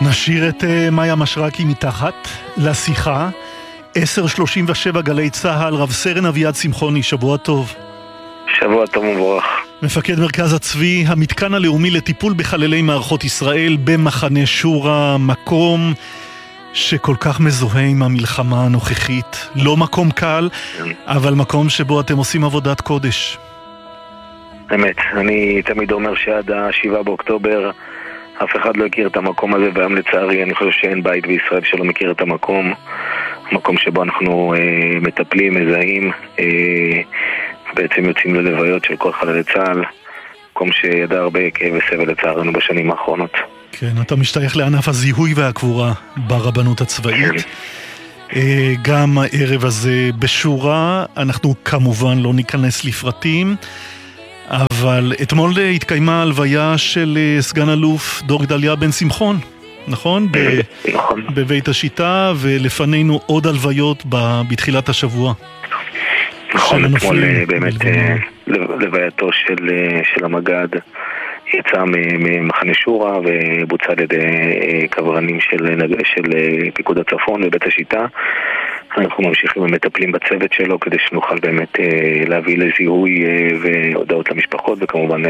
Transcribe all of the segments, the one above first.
נשאיר את מאיה משרקי מתחת לשיחה. 10:37 גלי צהל, רב סרן אביעד שמחוני, שבוע טוב. שבוע טוב ומבורך. מפקד מרכז הצבי, המתקן הלאומי לטיפול בחללי מערכות ישראל במחנה שורה, מקום שכל כך מזוהה עם המלחמה הנוכחית. לא מקום קל, אבל מקום שבו אתם עושים עבודת קודש. באמת, אני תמיד אומר שעד 7 באוקטובר אף אחד לא הכיר את המקום הזה, והיום לצערי אני חושב שאין בית בישראל שלא מכיר את המקום שבו אנחנו מטפלים, מזהים, בעצם יוצאים ללוויות של כל חללי צה"ל, מקום שידע הרבה כאב וסבל לצערנו בשנים האחרונות. כן, אתה משתייך לענף הזיהוי והקבורה ברבנות הצבאית. כן. גם הערב הזה בשורה, אנחנו כמובן לא ניכנס לפרטים, אבל אתמול התקיימה הלוויה של סגן אלוף דור גדליה בן שמחון, נכון? נכון. בבית השיטה, ולפנינו עוד הלוויות בתחילת השבוע. נכון, אתמול באמת לווייתו של המג"ד יצא ממחנה שורה ובוצע על ידי קברנים של פיקוד הצפון ובית השיטה. אנחנו ממשיכים ומטפלים בצוות שלו כדי שנוכל באמת להביא לזיהוי והודעות למשפחות, וכמובן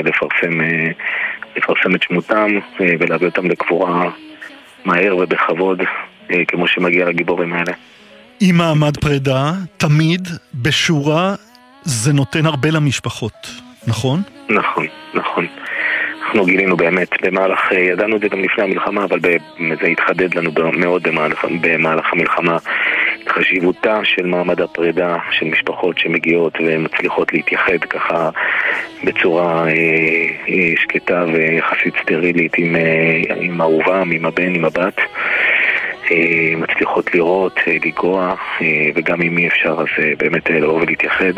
לפרסם את שמותם ולהביא אותם לקבורה מהר ובכבוד כמו שמגיע לגיבורים האלה. עם מעמד פרידה, תמיד בשורה זה נותן הרבה למשפחות, נכון? נכון, נכון. אנחנו גילינו באמת במהלך, ידענו את זה גם לפני המלחמה, אבל זה התחדד לנו מאוד במהלך המלחמה, חשיבותה של מעמד הפרידה של משפחות שמגיעות ומצליחות להתייחד ככה בצורה שקטה ויחסית סטרילית עם אהובם, עם הבן, עם הבת. מצליחות לראות, לגוע, וגם אם אי אפשר אז באמת לבוא ולהתייחד.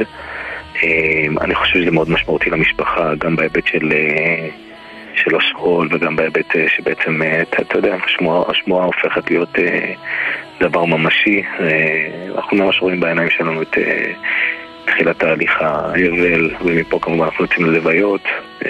אני חושב שזה מאוד משמעותי למשפחה, גם בהיבט של השכול וגם בהיבט שבעצם, אתה יודע, השמועה הופכת להיות דבר ממשי. אנחנו ממש רואים בעיניים שלנו את תחילת תהליך האבל, ומפה כמובן אנחנו יוצאים ללוויות.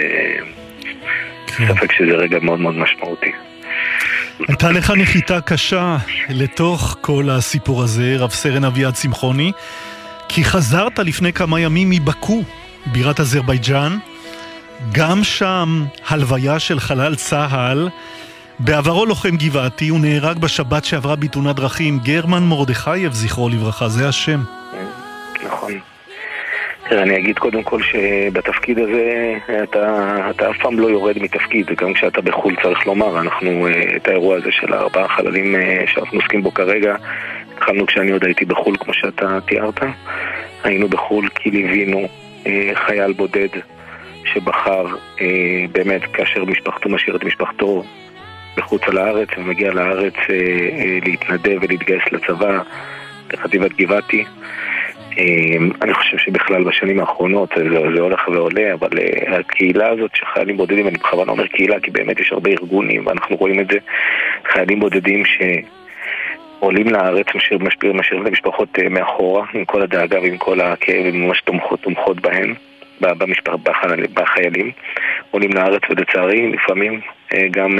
ספק שזה רגע מאוד מאוד משמעותי. הייתה לך נחיתה קשה לתוך כל הסיפור הזה, רב סרן אביעד שמחוני, כי חזרת לפני כמה ימים מבקו, בירת אזרבייג'אן, גם שם הלוויה של חלל צה"ל, בעברו לוחם גבעתי, הוא נהרג בשבת שעברה בתאונת דרכים, גרמן מרדכייב, זכרו לברכה, זה השם. נכון. אני אגיד קודם כל שבתפקיד הזה אתה אף פעם לא יורד מתפקיד, גם כשאתה בחול צריך לומר. אנחנו את האירוע הזה של 4 חללים שאנחנו עוסקים בו כרגע, התחלנו כשאני עוד הייתי בחול כמו שאתה תיארת. היינו בחול כי ליווינו חייל בודד שבחר באמת כאשר משפחתו משאיר את משפחתו בחוץ על הארץ ומגיע לארץ להתנדב ולהתגייס לצבא, לחטיבת גבעתי. אני חושב שבכלל בשנים האחרונות זה הולך ועולה, אבל הקהילה הזאת שחיילים בודדים, אני בכוונה אומר קהילה כי באמת יש הרבה ארגונים ואנחנו רואים את זה, חיילים בודדים שעולים לארץ משאירים את המשפחות מאחורה עם כל הדאגה ועם כל הכאב, וממש תומכות בהן, בחיילים, עולים לארץ ולצערי לפעמים גם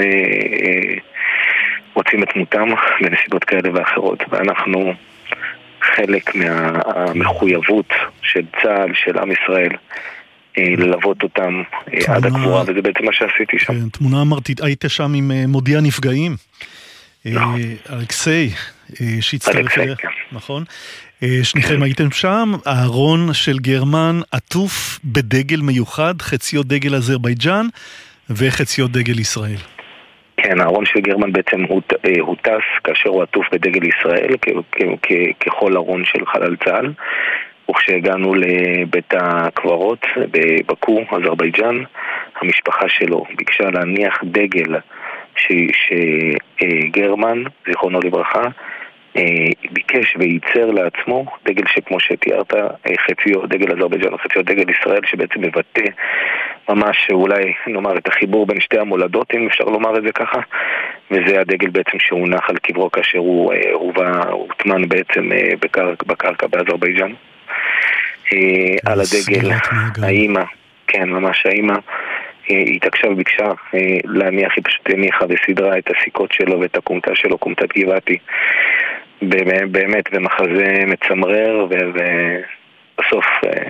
מוצאים את מותם בנסיבות כאלה ואחרות, ואנחנו חלק מהמחויבות של צה"ל, של עם ישראל, ללוות אותם עד הקבורה, וזה בעצם מה שעשיתי שם. כן, תמונה אמרתית, היית שם עם מודיע נפגעים, אלכסי, שהצטרף אליה, נכון? שניכם הייתם שם, הארון של גרמן עטוף בדגל מיוחד, חציו דגל אזרבייג'אן וחציו דגל ישראל. כן, הארון של גרמן בעצם הוא טס כאשר הוא עטוף בדגל ישראל, ככל ארון של חלל צה"ל. וכשהגענו לבית הקברות בבקו, אזרבייג'אן, המשפחה שלו ביקשה להניח דגל שגרמן, זיכרונו לברכה, ביקש וייצר לעצמו דגל שכמו שתיארת, חציו דגל אזרבייג'אן, חציו דגל ישראל, שבעצם מבטא ממש אולי נאמר את החיבור בין שתי המולדות, אם אפשר לומר את זה ככה, וזה הדגל בעצם שהונח על קברו כאשר הוא הוטמן בעצם בקרקע באזרבייג'אן. על הדגל האימא, כן ממש האימא היא התעקשה וביקשה להניח, היא פשוט הניחה וסידרה את הסיכות שלו ואת הקומתה שלו, קומתת גבעתי, באמת במחזה מצמרר, ובסוף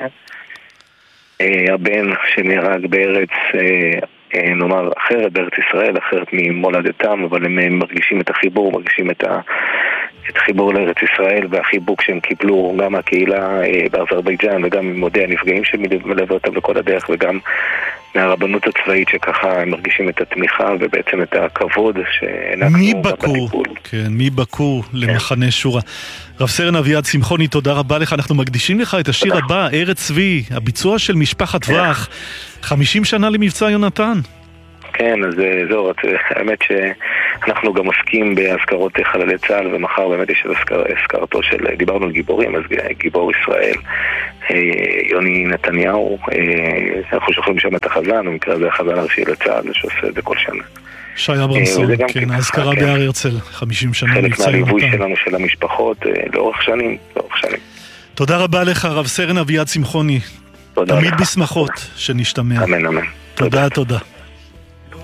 הבן שנהרג בארץ, נאמר אחרת, בארץ ישראל, אחרת ממולדתם, אבל הם מרגישים את החיבור, מרגישים את החיבור לארץ ישראל, והחיבוק שהם קיבלו גם מהקהילה באזרבייג'אן וגם ממודי הנפגעים שמלווה אותם לכל הדרך, וגם מהרבנות הצבאית שככה הם מרגישים את התמיכה ובעצם את הכבוד שהענקנו בטיפול. כן, מבקו למחנה שורה. רב סרן אביעד שמחוני, תודה רבה לך. אנחנו מקדישים לך את השיר הבא, ארץ צבי, הביצוע של משפחת וח, 50 שנה למבצע יונתן. כן, אז זהו, האמת שאנחנו גם עוסקים בהזכרות חללי צה"ל, ומחר באמת יש הזכרתו של, דיברנו על גיבורים, אז גיבור ישראל, יוני נתניהו, אנחנו שוכרים שם את החזן, במקרה הזה החזן הראשי לצה"ל, שעושה את זה כל שנה. שי אברמסון, כן, ההזכרה בהר הרצל, 50 שנה חלק מבצע יונתן. מהליווי שלנו, של המשפחות, לאורך שנים. תודה רבה לך, רב סרן אביעד שמחוני. תמיד בשמחות שנשתמע. אמן, אמן. תודה.